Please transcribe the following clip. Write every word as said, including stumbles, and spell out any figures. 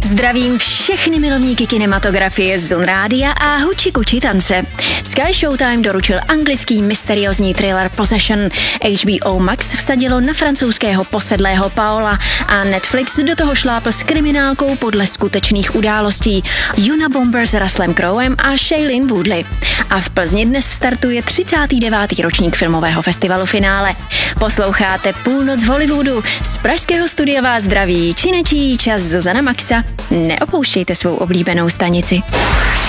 Zdravím všechny milovníky kinematografie z Zone Rádia a huči kuči tance. Sky Showtime doručil anglický mysteriózní thriller Possession. H B O Max vsadilo na francouzského posedlého Paola a Netflix do toho šlápl s kriminálkou podle skutečných událostí Unabomber s Russellem Crowem a Shailene Woodley. A v Plzni dnes startuje třicátý devátý ročník filmového festivalu Finále. Posloucháte Půlnoc v Hollywoodu. Z pražského studia vás zdraví činečí čas Zuzana Maxa. Neopouštějte svou oblíbenou stanici.